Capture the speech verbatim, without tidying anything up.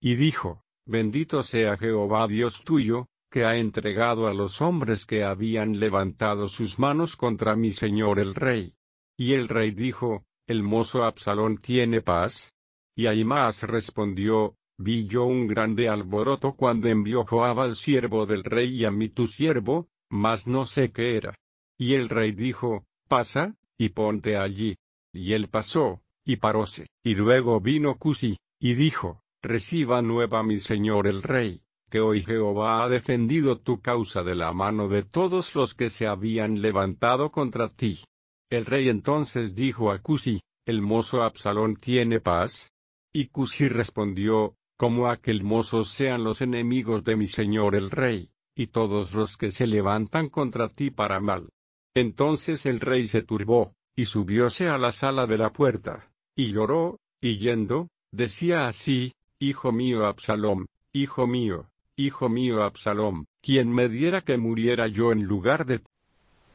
y dijo, Bendito sea Jehová Dios tuyo, que ha entregado a los hombres que habían levantado sus manos contra mi señor el rey. Y el rey dijo, ¿El mozo Absalón tiene paz? Y Ahimaas respondió, Vi yo un grande alboroto cuando envió Joab al siervo del rey y a mí tu siervo, mas no sé qué era. Y el rey dijo, Pasa, y ponte allí. Y él pasó, y paróse. Y luego vino Cusi, y dijo, Reciba nueva mi señor el rey, que hoy Jehová ha defendido tu causa de la mano de todos los que se habían levantado contra ti. El rey entonces dijo a Cusi, ¿El mozo Absalón tiene paz? Y Cusi respondió, Como aquel mozo sean los enemigos de mi señor el rey, y todos los que se levantan contra ti para mal. Entonces el rey se turbó, y subióse a la sala de la puerta, y lloró, y yendo, decía así, Hijo mío Absalom, hijo mío, hijo mío Absalom, quien me diera que muriera yo en lugar de